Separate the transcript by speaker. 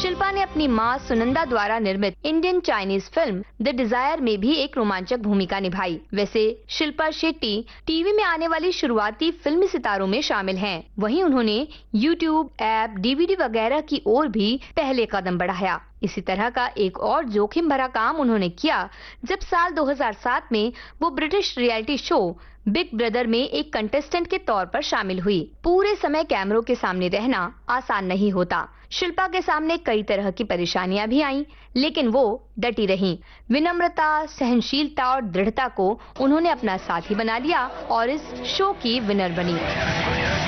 Speaker 1: शिल्पा ने अपनी मां सुनंदा द्वारा निर्मित Indian Chinese film the desire में भी एक रोमांचक भूमिका निभाई। वैसे शिल्पा शेट्टी टीवी में आने वाली शुरुआती फिल्मी सितारों में शामिल हैं। वहीं उन्होंने यूट्यूब, ऐप, डीवीडी वगैरह की ओर भी पहले कदम बढ़ाया। इसी तरह का एक और जोखिम भरा काम उन्होंने किया जब साल 2007 में वो British reality show big brother में एक कंटेस्टेंट के तौर पर शामिल हुई। पूरे समय कैमरों के सामने रहना आसान नहीं होता। शिल्पा के सामने कई तरह की परेशानियां भी आईं, लेकिन वो डटी रहीं। विनम्रता, सहनशीलता और दृढ़ता को उन्होंने अपना साथी बना लिया और इस शो की विनर बनी।